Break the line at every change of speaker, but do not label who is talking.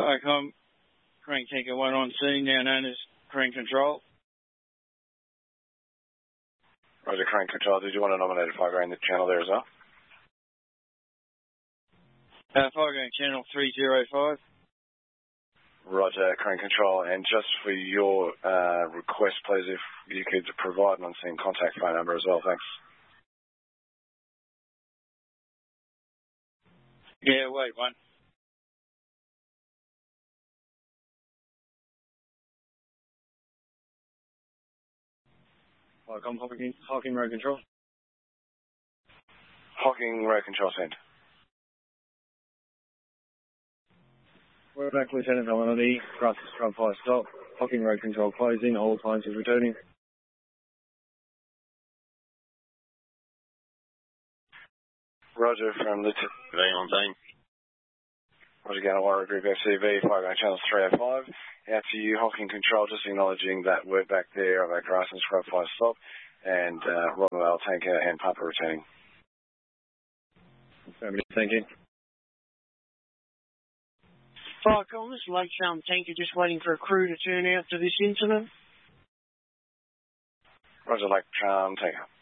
Vicom, Crane Tanker 1 on scene, now known as Crane Control.
Roger, Crane Control. Did you want to nominate a fire in the channel there as well?
Fire going channel 305.
Roger, Crane Control. And just for your request, please, if you could provide an on-scene contact phone number as well, thanks.
Yeah, wait one. Vicom, Hocking Road Control.
Hocking Road Control, send.
We're back, Lieutenant Melody. Cross scrub fire stop. Hocking Road Control closing. All times is returning.
Roger from Lieutenant
On scene.
Roger, Gunner Warrior Group FCV, fire going channel 305. Out to you, Hocking Control, just acknowledging that we're back there of our grass and scrub fire stop. And Rotterdam tanker and pumper returning.
Thank you.
Vicom, this Lakeside tanker just waiting for a crew to turn out to this incident.
Roger, Lake Tanker.